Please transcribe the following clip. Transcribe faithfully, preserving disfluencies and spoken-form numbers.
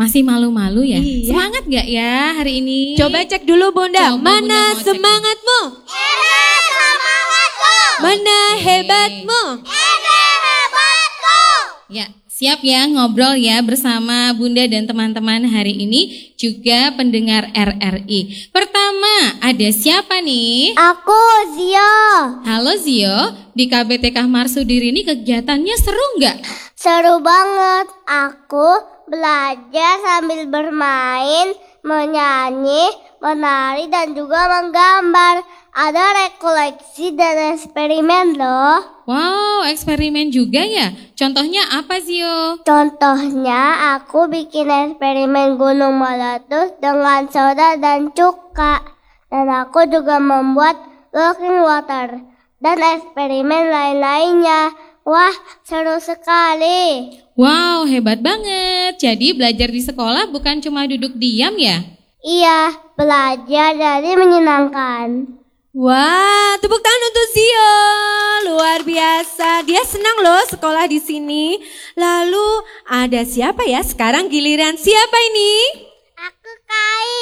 Masih malu-malu ya? Iya. Semangat gak ya hari ini? Coba cek dulu Bunda, Coba mana Bunda mau cek semangatmu? Ini semangatku. Mana Oke. hebatmu? Ini hebatku. Ya, siap ya ngobrol ya bersama Bunda dan teman-teman hari ini, juga pendengar R R I. Pertama, ada siapa nih? Aku Zio. Halo Zio, di K B T K Marsudiri ini kegiatannya seru nggak? Seru banget. Aku belajar sambil bermain, menyanyi, menari, dan juga menggambar. Ada rekoleksi dan eksperimen loh. Wow, eksperimen juga ya? Contohnya apa Zio? Contohnya aku bikin eksperimen gunung meletus dengan soda dan cuka. Dan aku juga membuat looking water dan eksperimen lain-lainnya. Wah, seru sekali. Wow, hebat banget. Jadi belajar di sekolah bukan cuma duduk diam ya? Iya, belajar jadi menyenangkan. Wah, tepuk tangan untuk Zio. Luar biasa. Dia senang loh sekolah di sini. Lalu ada siapa ya? Sekarang giliran siapa ini? Aku Kai.